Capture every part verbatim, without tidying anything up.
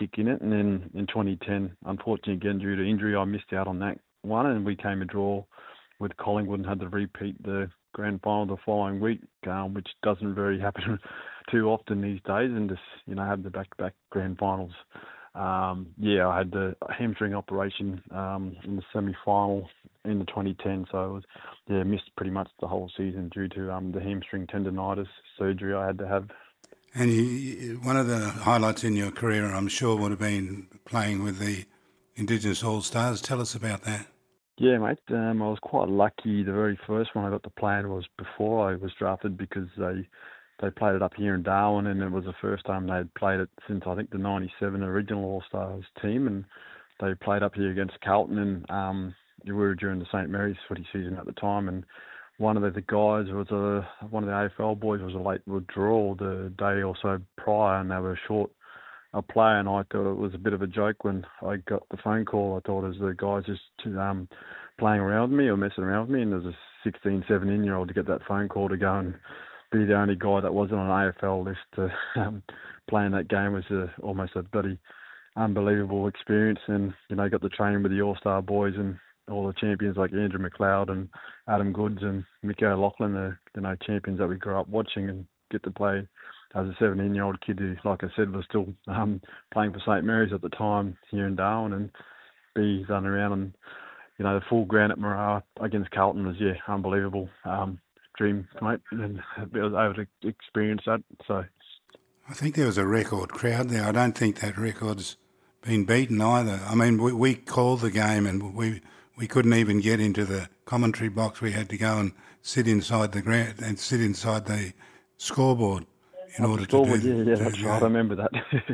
kick in it. And then in twenty ten, unfortunately, again, due to injury, I missed out on that one, and we came a draw with Collingwood and had to repeat the grand final the following week, um, which doesn't very happen too often these days, and just, you know, have the back-to-back grand finals. Um, yeah, I had the hamstring operation um, in the semi-final in the twenty ten, so I was, yeah, missed pretty much the whole season due to um, the hamstring tendonitis surgery I had to have. And you, one of the highlights in your career, I'm sure, would have been playing with the Indigenous All-Stars. Tell us about that. Yeah, mate. Um, I was quite lucky. The very first one I got to play in was before I was drafted, because they they played it up here in Darwin, and it was the first time they'd played it since, I think, the ninety-seven original All-Stars team, and they played up here against Carlton, and um, we were during the Saint Mary's footy season at the time, and one of the, the guys was a one of the A F L boys was a late withdrawal the day or so prior, and they were short a player, and I thought it was a bit of a joke when I got the phone call. I thought it was the guys just um, playing around with me or messing around with me, and there was a sixteen, seventeen-year-old to get that phone call to go and be the only guy that wasn't on an A F L list to um, play in that game was a, almost a bloody unbelievable experience. And, you know, got to train with the All-Star boys and all the champions like Andrew McLeod and Adam Goods and Mick O'Loughlin, the, you know, champions that we grew up watching, and get to play as a seventeen-year-old kid who, like I said, was still um, playing for Saint Mary's at the time here in Darwin, and be running around and, you know, the full ground at Moraa against Carlton was, yeah, unbelievable. Um, dream, mate, and I was able to experience that. So I think there was a record crowd there. I don't think that record's been beaten either. I mean, we, we called the game and we we couldn't even get into the commentary box. We had to go and sit inside the ground and sit inside the scoreboard in oh, order scoreboard, to do. Yeah, yeah, do that's the right. I remember that.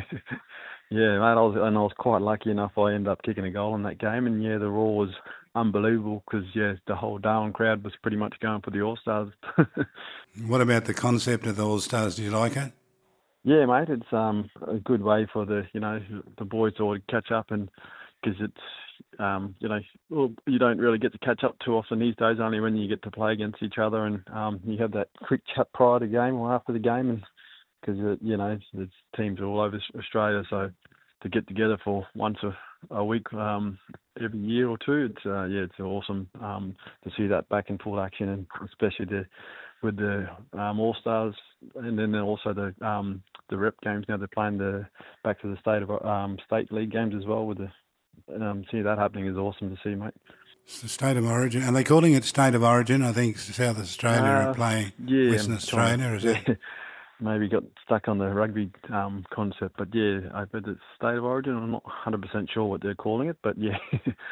Yeah, mate, I was and I was quite lucky enough. I ended up kicking a goal in that game, and yeah, the roar was unbelievable because yeah, the whole Darwin crowd was pretty much going for the All Stars. What about the concept of the All Stars? Do you like it? Yeah, mate, it's um a good way for the you know the boys to all catch up, and because it's um you know well, you don't really get to catch up too often these days. Only when you get to play against each other, and um you have that quick chat prior to the game or after the game, and because you know there's teams all over Australia, so to get together for once a, a week um every year or two, it's uh, yeah it's awesome um to see that back in full action, and especially the with the um, All Stars, and then also the um, the rep games. Now they're playing the back to the state of um, state league games as well. With the um, see that happening is awesome to see, mate. It's the state of origin. Are they calling it state of origin? I think South Australia uh, are playing yeah, Western Australia. Is yeah. it? Maybe got stuck on the rugby um, concept, but yeah, I bet it's state of origin. I'm not one hundred percent sure what they're calling it, but yeah.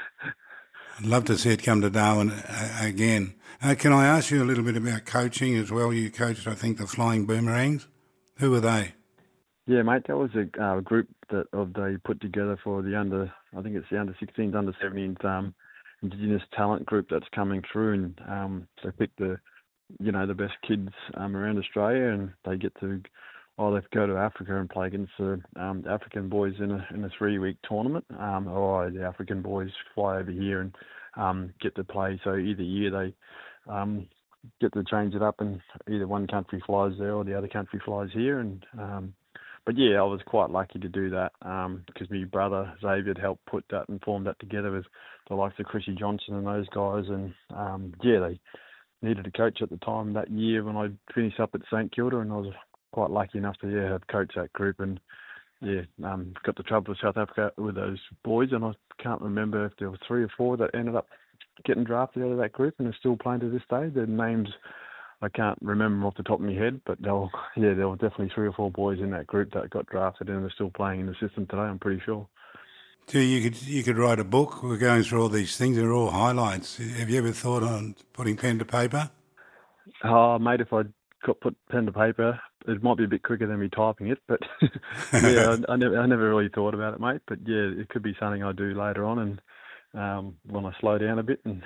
I'd love to see it come to Darwin uh, again. Uh, can I ask you a little bit about coaching as well? You coached, I think, the Flying Boomerangs. Who were they? Yeah, mate, that was a uh, group that of they put together for the under, I think it's the under sixteens, under seventeens um, Indigenous talent group that's coming through, and um, they picked the, you know, the best kids um, around Australia, and they get to either go to Africa and play against the um, African boys in a in a three week tournament, um, or the African boys fly over here and um, get to play. So either year they um, get to change it up, and either one country flies there or the other country flies here. And um, but yeah, I was quite lucky to do that um, because my brother Xavier had helped put that and form that together with the likes of Chrissy Johnson and those guys. And um, yeah, they needed a coach at the time that year when I finished up at St Kilda, and I was quite lucky enough to yeah have coached that group, and yeah um, got to travel to South Africa with those boys, and I can't remember if there were three or four that ended up getting drafted out of that group and are still playing to this day. Their names I can't remember off the top of my head, but there were, yeah there were definitely three or four boys in that group that got drafted and are still playing in the system today, I'm pretty sure. So you could you could write a book. We're going through all these things. They're all highlights. Have you ever thought on putting pen to paper? Oh, mate, if I got put pen to paper, it might be a bit quicker than me typing it, but yeah, I, I never I never really thought about it, mate. But yeah, it could be something I do later on, and um, when I slow down a bit. And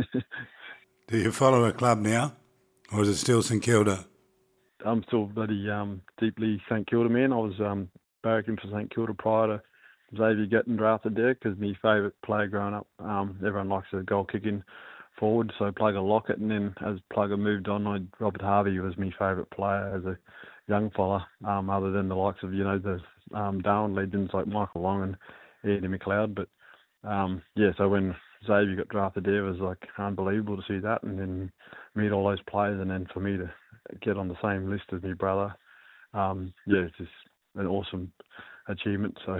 do you follow a club now, or is it still St Kilda? I'm still bloody um, deeply St Kilda man. I was um, barracking for St Kilda prior to Xavier getting drafted there, because my favourite player growing up, um, everyone likes a goal kicking forward, so Plugger Lockett, and then as Plugger moved on, I, Robert Harvey was my favourite player as a young fella, um, other than the likes of, you know, the um, Darwin legends like Michael Long and Andy McLeod. But um, yeah, so when Xavier got drafted there, it was like unbelievable to see that, and then meet all those players, and then for me to get on the same list as my brother, um, yeah, it's just an awesome achievement. So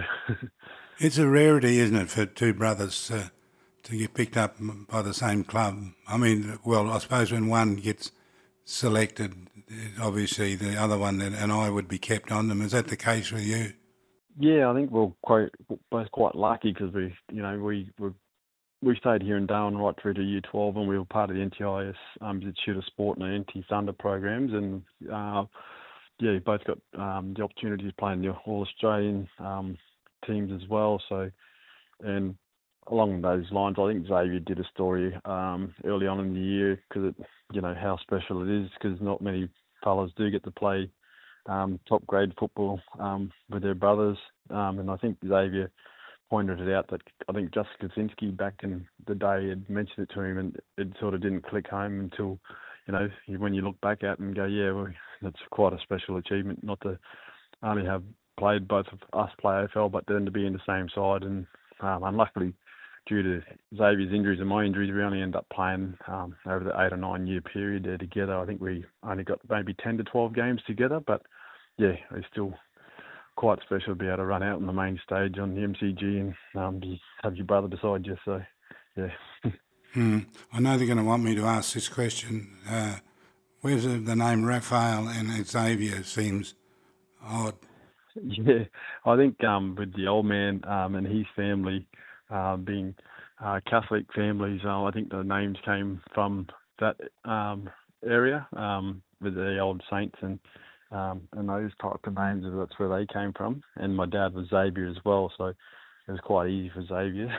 it's a rarity, isn't it, for two brothers uh, to get picked up by the same club? I mean, well, I suppose when one gets selected, obviously the other one and I would be kept on them. Is that the case with you? Yeah, I think we're quite both quite lucky because we, you know, we were. We stayed here in Darwin right through to Year twelve, and we were part of the N T I S um, Institute of Sport and the N T Thunder programs, and uh, yeah, we both got um, the opportunity to play in the All-Australian um, teams as well. So, and along those lines, I think Xavier did a story um, early on in the year because it, you know, how special it is because not many fellas do get to play um, top grade football um, with their brothers, um, and I think Xavier pointed it out that I think Justin Kaczynski back in the day had mentioned it to him, and it sort of didn't click home until, you know, when you look back at it and go, yeah, well, that's quite a special achievement not to only have played both of us play A F L, but then to be in the same side. And um, unluckily, due to Xavier's injuries and my injuries, we only ended up playing um, over the eight or nine year period there together. I think we only got maybe ten to twelve games together, but yeah, it's still quite special to be able to run out on the main stage on the M C G and um, have your brother beside you. So, yeah. Hmm. I know they're going to want me to ask this question. Uh, where's the, the name Raphael and Xavier seems odd? Yeah, I think um, with the old man um, and his family uh, being uh, Catholic families, uh, I think the names came from that um, area um, with the old saints and Um, and those type of names, that's where they came from. And my dad was Xavier as well, so it was quite easy for Xavier.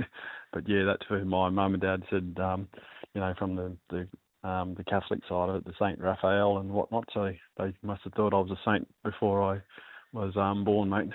But yeah, that's where my mum and dad said, um, you know, from the the, um, the Catholic side of it, the Saint Raphael and whatnot. So they must have thought I was a saint before I was um, born, mate.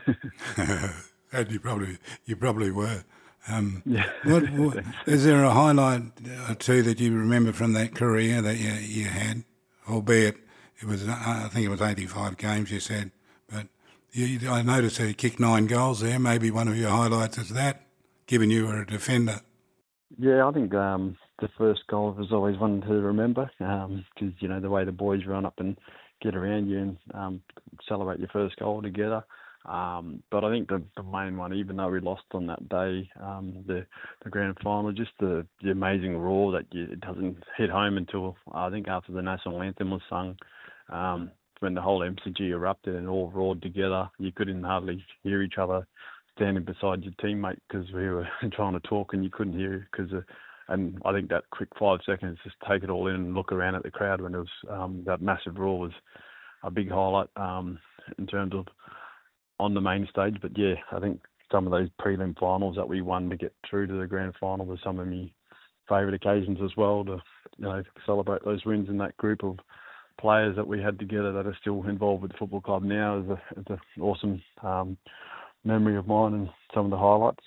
And you probably you probably were. Um, yeah. What, what is there a highlight or two that you remember from that career that you you had, albeit it was, I think it was eighty-five games, you said, but you, I noticed that you kicked nine goals there. Maybe one of your highlights is that, given you were a defender. Yeah, I think um, the first goal was always one to remember because, um, you know, the way the boys run up and get around you and um, celebrate your first goal together. Um, but I think the, the main one, even though we lost on that day, um, the the grand final, just the, the amazing roar that you, it doesn't hit home until I think after the national anthem was sung. Um, when the whole M C G erupted and all roared together, you couldn't hardly hear each other standing beside your teammate because we were trying to talk and you couldn't hear because, and I think that quick five seconds, just take it all in and look around at the crowd when it was um, that massive roar was a big highlight um, in terms of on the main stage. But yeah, I think some of those prelim finals that we won to get through to the grand final was some of my favourite occasions as well to, you know, celebrate those wins in that group of players that we had together that are still involved with the football club now is a, it's an awesome um, memory of mine and some of the highlights.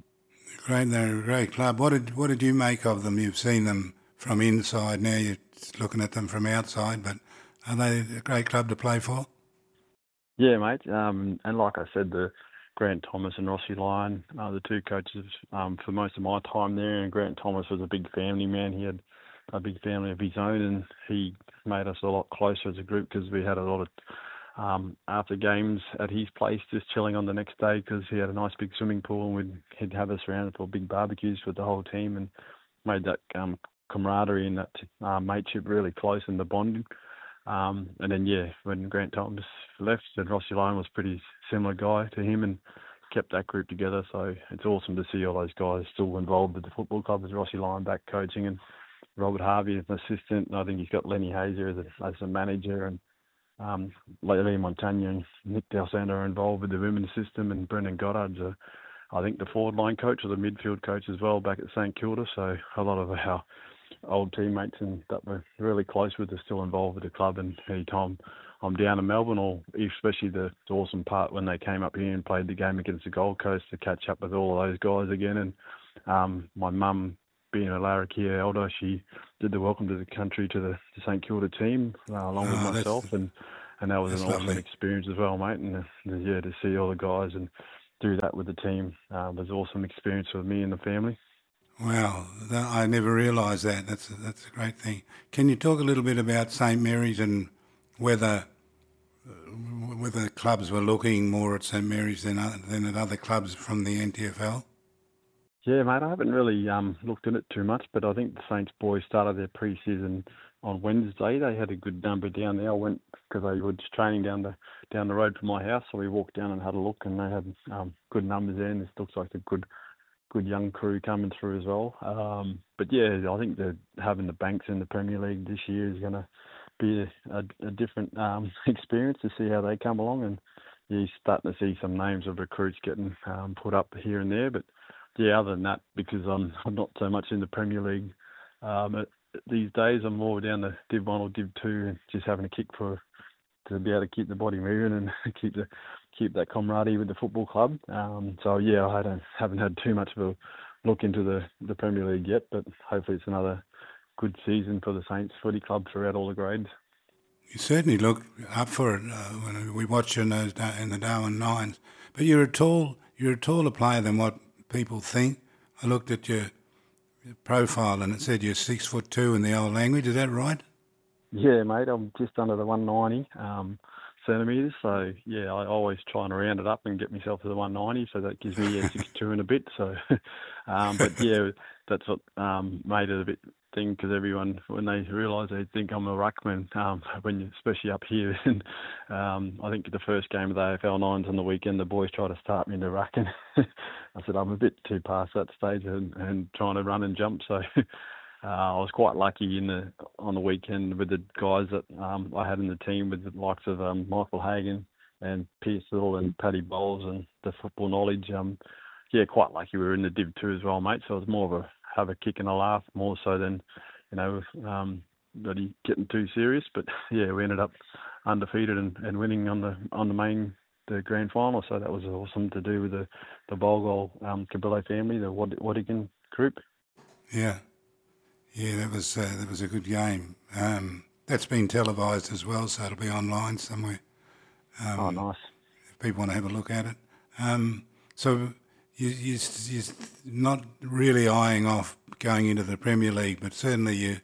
Great, they're a great club. What did what did you make of them? You've seen them from inside, now you're looking at them from outside, but are they a great club to play for? Yeah, mate. Um, and like I said, the Grant Thomas and Rossi Lyon, uh, the two coaches um, for most of my time there, and Grant Thomas was a big family man. He had a big family of his own, and he made us a lot closer as a group because we had a lot of um, after games at his place, just chilling on the next day because he had a nice big swimming pool, and we'd, he'd have us around for big barbecues with the whole team, and made that um, camaraderie and that uh, mateship really close and the bonding. Um, and then yeah, when Grant Thomas left, and Rossi Lyon was a pretty similar guy to him, and kept that group together. So it's awesome to see all those guys still involved with the football club, with Rossi Lyon back coaching and Robert Harvey as an assistant. And I think he's got Lenny Hazer as a, as a manager, and um, Lee Montagna and Nick Dalsander are involved with the women's system, and Brendan Goddard's a, I think the forward line coach or the midfield coach as well back at St Kilda. So a lot of our old teammates and that we're really close with are still involved with the club, and any time I'm down in Melbourne, or especially the, the awesome part when they came up here and played the game against the Gold Coast, to catch up with all of those guys again. And um, my mum, being a Larrakia elder, she did the welcome to the country to the to St Kilda team uh, along oh, with myself, and and that was That's an awesome lovely. experience as well, mate. And uh, yeah, to see all the guys and do that with the team uh, was an awesome experience for me and the family. Wow, that, I never realised that. That's a, that's a great thing. Can you talk a little bit about St Mary's and whether whether clubs were looking more at St Mary's than other, than at other clubs from the N T F L? Yeah, mate, I haven't really um, looked at it too much, but I think the Saints boys started their pre-season on Wednesday. They had a good number down there. I went because they were just training down the down the road from my house, so we walked down and had a look, and they had um, good numbers there. And this looks like a good good young crew coming through as well. Um, but yeah, I think that having the Banks in the Premier League this year is going to be a, a, a different um, experience to see how they come along. And yeah, you're starting to see some names of recruits getting um, put up here and there. But yeah, other than that, because I'm, I'm not so much in the Premier League um, these days, I'm more down the Div one or Div two and just having a kick for to be able to keep the body moving and keep the keep that camaraderie with the football club. Um, so yeah, I don't, haven't had too much of a look into the, the Premier League yet, but hopefully it's another good season for the Saints Footy Club throughout all the grades. You certainly look up for it uh, when we watch you in, those, in the Darwin Nines. But you're a tall, you're a taller player than what people think. I looked at your profile and it said you're six foot two in the old language. Is that right? Yeah, mate. I'm just under the one ninety um, centimetres. So yeah, I always try and round it up and get myself to the one ninety. So that gives me yeah, six two and a bit. So, um, but yeah, that's what um, made it a bit thing because everyone when they realise they think I'm a ruckman. Um, when you, especially up here, and um, I think the first game of the A F L Nines on the weekend, the boys tried to start me into rucking. I said I'm a bit too past that stage and, and trying to run and jump. So. Uh, I was quite lucky in the on the weekend with the guys that um, I had in the team, with the likes of um, Michael Hagan and Pierce Little and Paddy Bowles and the football knowledge. Um, yeah, quite lucky we were in the Div two as well, mate. So it was more of a have a kick and a laugh, more so than you know um, really getting too serious. But yeah, we ended up undefeated and, and winning on the on the main the grand final. So that was awesome to do with the the Bolgol um, Cabillo family, the Wad- Wadigan group. Yeah. Yeah, that was uh, that was a good game. Um, that's been televised as well, so it'll be online somewhere. Um, oh, nice. If people want to have a look at it. Um, so you, you, you're not really eyeing off going into the Premier League, but certainly you,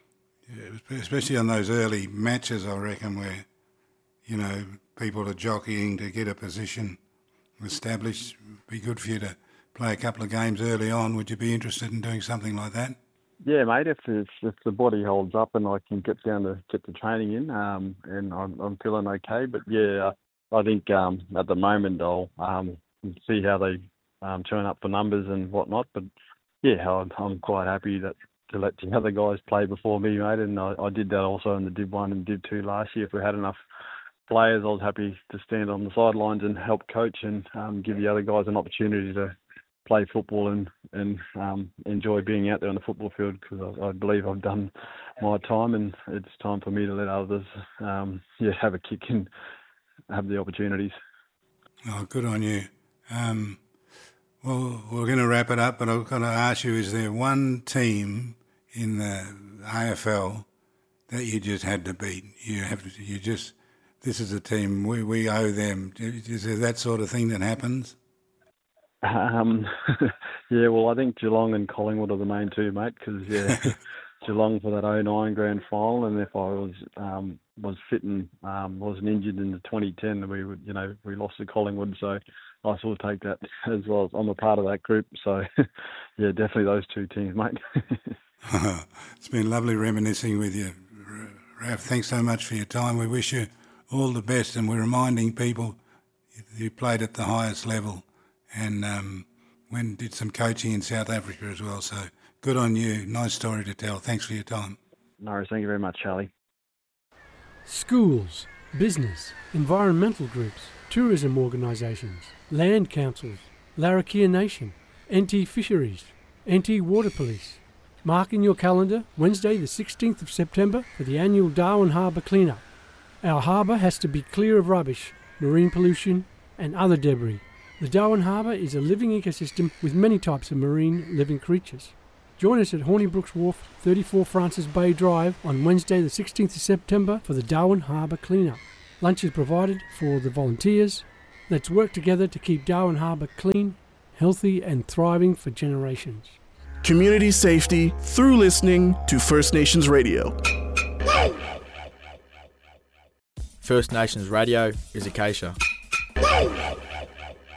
especially on those early matches, I reckon, where, you know, people are jockeying to get a position established, it'd be good for you to play a couple of games early on. Would you be interested in doing something like that? Yeah, mate. If if, if the body holds up and I can get down to get the training in, um, and I'm I'm feeling okay. But yeah, I think um at the moment I'll um see how they um turn up for numbers and whatnot. But yeah, I'm I'm quite happy that to let the other guys play before me, mate. And I, I did that also in the Div one and Div two last year. If we had enough players, I was happy to stand on the sidelines and help coach and um, give the other guys an opportunity to play football and and um, enjoy being out there on the football field, because I, I believe I've done my time and it's time for me to let others um, yeah have a kick and have the opportunities. Oh, good on you. Um, well, we're going to wrap it up, but I've got to ask you: is there one team in the A F L that you just had to beat? You have to, you just this is a team we we owe them. Is there that sort of thing that happens? Um, yeah, well, I think Geelong and Collingwood are the main two, mate, because, yeah, Geelong for that oh nine grand final, and if I was um, was fit and um, wasn't injured in the twenty ten, we would, you know, we lost to Collingwood, so I sort of take that as well. I'm a part of that group, so, yeah, definitely those two teams, mate. It's been lovely reminiscing with you, Ralph. Thanks so much for your time. We wish you all the best, and we're reminding people you played at the highest level. And um, when did some coaching in South Africa as well. So good on you. Nice story to tell. Thanks for your time. No worries. Thank you very much, Charlie. Schools, business, environmental groups, tourism organisations, land councils, Larrakia Nation, N T Fisheries, N T Water Police. Mark in your calendar Wednesday the sixteenth of September for the annual Darwin Harbour clean-up. Our harbour has to be clear of rubbish, marine pollution and other debris. The Darwin Harbour is a living ecosystem with many types of marine living creatures. Join us at Hornibrooks Wharf, thirty-four Francis Bay Drive on Wednesday the sixteenth of September for the Darwin Harbour clean-up. Lunch is provided for the volunteers. Let's work together to keep Darwin Harbour clean, healthy and thriving for generations. Community safety through listening to First Nations Radio. First Nations Radio is Acacia.